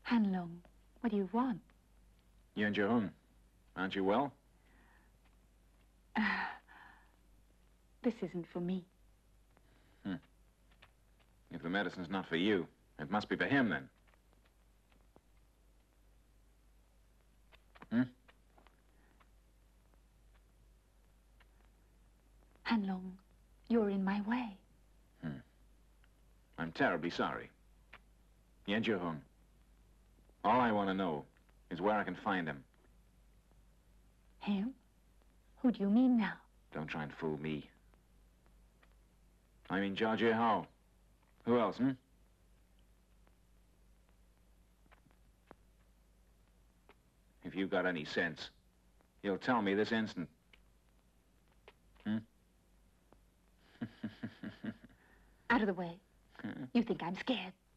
Hanlong, what do you want? Yan Jihung, aren't you well? This isn't for me. If the medicine's not for you, it must be for him, then. Hanlong, you're in my way. I'm terribly sorry. Yan Jihung, all I want to know is where I can find him. Him? Who do you mean now? Don't try and fool me. I mean Jia Jihao. Who else, If you've got any sense, you'll tell me this instant. Out of the way. You think I'm scared?